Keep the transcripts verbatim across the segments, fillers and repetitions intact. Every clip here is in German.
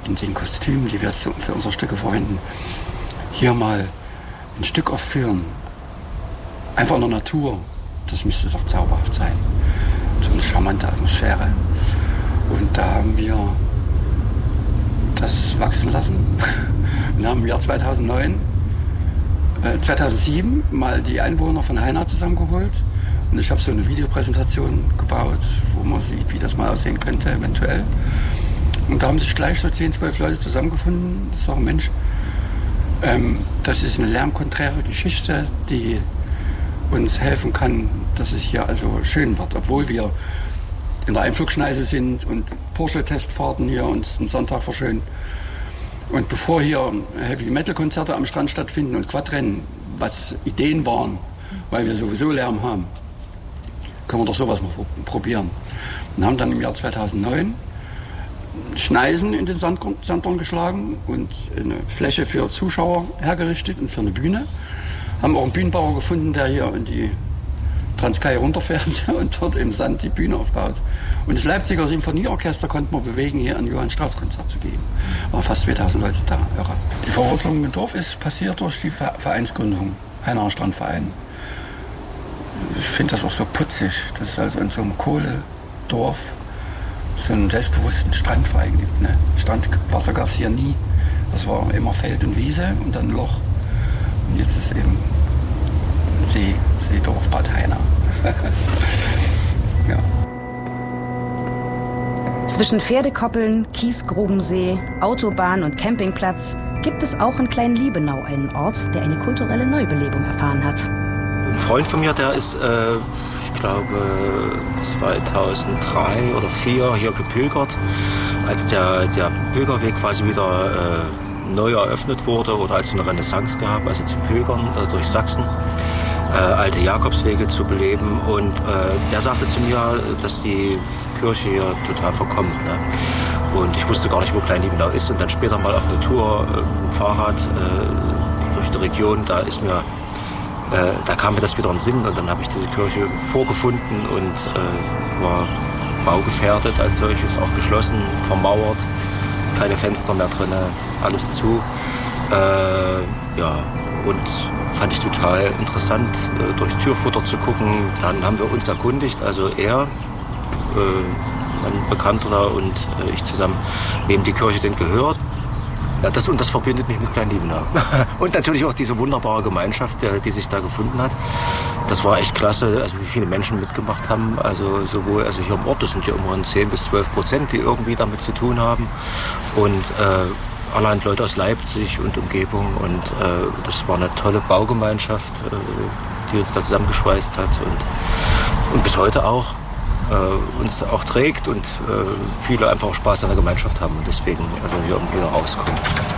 in den Kostümen, die wir jetzt für unsere Stücke verwenden, hier mal ein Stück aufführen. Einfach in der Natur. Das müsste doch zauberhaft sein. So eine charmante Atmosphäre. Und da haben wir das wachsen lassen. Und haben im Jahr zweitausendneun, äh, zweitausendsieben mal die Einwohner von Hainau zusammengeholt. Und ich habe so eine Videopräsentation gebaut, wo man sieht, wie das mal aussehen könnte, eventuell. Und da haben sich gleich so zehn, zwölf Leute zusammengefunden. Das sagen, Mensch, ähm, das ist eine lärmkonträre Geschichte, die uns helfen kann, dass es hier also schön wird. Obwohl wir in der Einflugschneise sind und Porsche-Testfahrten hier uns einen Sonntag verschönen. Und bevor hier Heavy-Metal-Konzerte am Strand stattfinden und Quadrennen, was Ideen waren, weil wir sowieso Lärm haben, können wir doch sowas mal probieren. Und haben dann im Jahr zweitausendneun Schneisen in den Sanddorn geschlagen und eine Fläche für Zuschauer hergerichtet und für eine Bühne. Haben auch einen Bühnenbauer gefunden, der hier in die Transkei runterfährt und dort im Sand die Bühne aufbaut. Und das Leipziger Symphonieorchester konnte man bewegen, hier ein Johann-Strauss-Konzert zu geben. Waren fast zweitausend Leute da. Irre. Die Verwurzelung im Dorf ist passiert durch die Vereinsgründung, Hainauer Strandverein. Ich finde das auch so putzig, dass es also in so einem Kohledorf so einen selbstbewussten Strandverein gibt. Ne? Strandwasser gab es hier nie. Das war immer Feld und Wiese und dann ein Loch. Und jetzt ist eben See, Seedorf Bad Hainau. Ja. Zwischen Pferdekoppeln, Kiesgrubensee, Autobahn und Campingplatz gibt es auch in Klein-Liebenau einen Ort, der eine kulturelle Neubelebung erfahren hat. Ein Freund von mir, der ist, äh, ich glaube, zweitausenddrei oder zweitausendvier hier gepilgert, als der, der Pilgerweg quasi wieder äh, neu eröffnet wurde oder als es eine Renaissance gab, also zu pilgern äh, durch Sachsen. Äh, alte Jakobswege zu beleben. Und äh, er sagte zu mir, dass die Kirche hier total verkommt. Ne? Und ich wusste gar nicht, wo Klein-Liebenau ist. Und dann später mal auf der Tour äh, im Fahrrad äh, durch die Region, da ist mir, äh, da kam mir das wieder in den Sinn. Und dann habe ich diese Kirche vorgefunden und äh, war baugefährdet als solches, auch geschlossen, vermauert, keine Fenster mehr drin, alles zu. Äh, ja, und fand ich total interessant, äh, durch Türfutter zu gucken. Dann haben wir uns erkundigt, also er, äh, mein Bekannter und äh, ich zusammen, wem die Kirche denn gehört. Ja, das, und das verbindet mich mit Klein-Liebenau. Und natürlich auch diese wunderbare Gemeinschaft, die, die sich da gefunden hat. Das war echt klasse, also wie viele Menschen mitgemacht haben. Also sowohl, also hier im Ort, das sind ja immerhin zehn bis zwölf Prozent, die irgendwie damit zu tun haben. Und äh, allerhand Leute aus Leipzig und Umgebung. Und äh, das war eine tolle Baugemeinschaft, äh, die uns da zusammengeschweißt hat. Und, und bis heute auch äh, uns auch trägt und äh, viele einfach auch Spaß an der Gemeinschaft haben und deswegen also hier irgendwie noch rauskommen.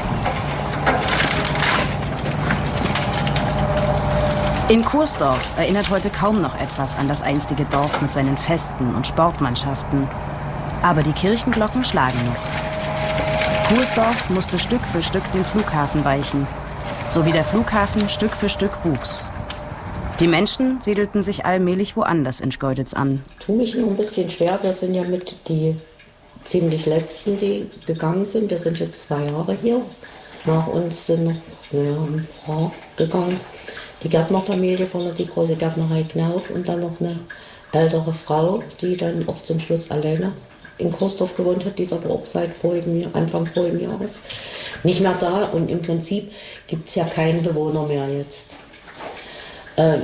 In Kursdorf erinnert heute kaum noch etwas an das einstige Dorf mit seinen Festen und Sportmannschaften. Aber die Kirchenglocken schlagen noch. Kursdorf musste Stück für Stück dem Flughafen weichen, so wie der Flughafen Stück für Stück wuchs. Die Menschen siedelten sich allmählich woanders in Schkeuditz an. Tut mich noch ein bisschen schwer, wir sind ja mit die ziemlich Letzten, die gegangen sind. Wir sind jetzt zwei Jahre hier. Nach uns sind noch ja, ein paar gegangen. Die Gärtnerfamilie vorne, die große Gärtnerei Knauf und dann noch eine ältere Frau, die dann auch zum Schluss alleine in Kursdorf gewohnt hat, die ist aber auch seit vorigen Jahr, Anfang vorigen Jahres nicht mehr da. Und im Prinzip gibt es ja keinen Bewohner mehr jetzt. Ähm,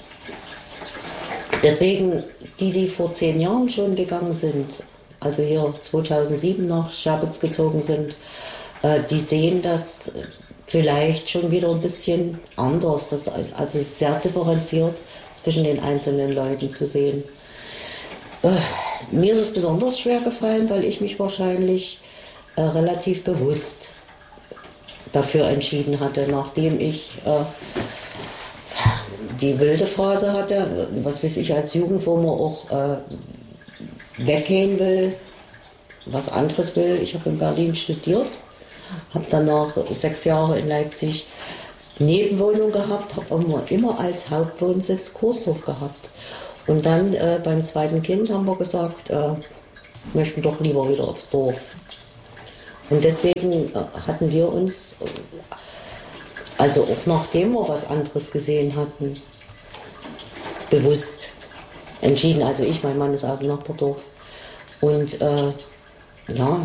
deswegen, die, die vor zehn Jahren schon gegangen sind, also hier zweitausendsieben nach Scherbitz gezogen sind, äh, die sehen das vielleicht schon wieder ein bisschen anders, das, also sehr differenziert zwischen den einzelnen Leuten zu sehen. Äh, mir ist es besonders schwer gefallen, weil ich mich wahrscheinlich äh, relativ bewusst dafür entschieden hatte, nachdem ich äh, die wilde Phase hatte, was weiß ich, als Jugend, wo man auch äh, weggehen will, was anderes will. Ich habe in Berlin studiert, habe danach sechs Jahre in Leipzig Nebenwohnung gehabt, habe immer, immer als Hauptwohnsitz Kursdorf gehabt. Und dann äh, beim zweiten Kind haben wir gesagt, äh, möchten doch lieber wieder aufs Dorf. Und deswegen hatten wir uns, also auch nachdem wir was anderes gesehen hatten, bewusst entschieden. Also ich, mein Mann ist aus dem Nachbardorf. Und äh, ja,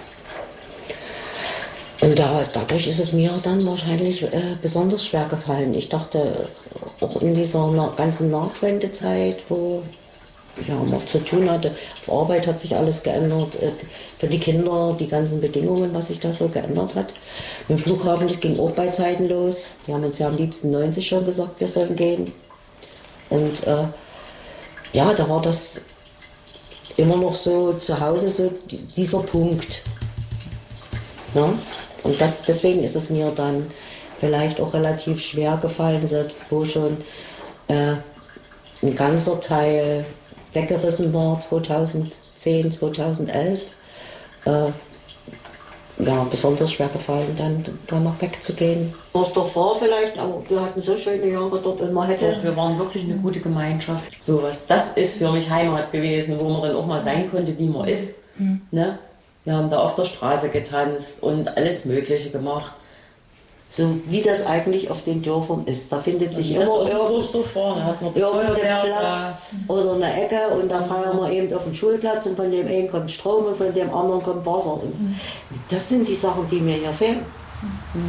und da, dadurch ist es mir dann wahrscheinlich äh, besonders schwer gefallen. Ich dachte, auch in dieser na- ganzen Nachwendezeit, wo ja, man zu tun hatte, auf Arbeit hat sich alles geändert, äh, für die Kinder, die ganzen Bedingungen, was sich da so geändert hat. Mit dem Flughafen, das ging auch bei Zeiten los. Die haben uns ja am liebsten neunzig schon gesagt, wir sollen gehen. Und äh, ja, da war das immer noch so zu Hause, so dieser Punkt. Ja? Und das, deswegen ist es mir dann vielleicht auch relativ schwer gefallen, selbst wo schon äh, ein ganzer Teil weggerissen war, zweitausendzehn, zweitausendelf. Äh, ja, besonders schwer gefallen, dann da noch wegzugehen. Was doch war vielleicht, aber wir hatten so schöne Jahre dort und man hätte... Doch, wir waren wirklich eine gute Gemeinschaft. So was, das ist für mich Heimat gewesen, wo man dann auch mal sein konnte, wie man ist. Mhm. Ne? Wir haben da auf der Straße getanzt und alles Mögliche gemacht. So wie das eigentlich auf den Dörfern ist. Da findet sich das immer irgendein so vor, da hat man Platz oder eine Ecke und da feiern wir eben auf dem Schulplatz und von dem einen kommt Strom und von dem anderen kommt Wasser. Und das sind die Sachen, die mir hier fehlen.